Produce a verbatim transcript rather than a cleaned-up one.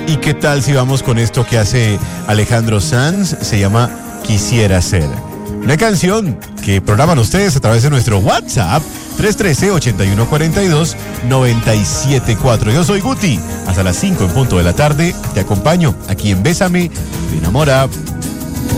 ¿Y qué tal si vamos con esto que hace Alejandro Sanz? Se llama Quisiera Ser. Una canción que programan ustedes a través de nuestro WhatsApp tres uno tres, ocho uno cuatro dos, nueve siete cuatro. Yo soy Guti. Hasta las cinco en punto de la tarde te acompaño aquí en Bésame, te enamora.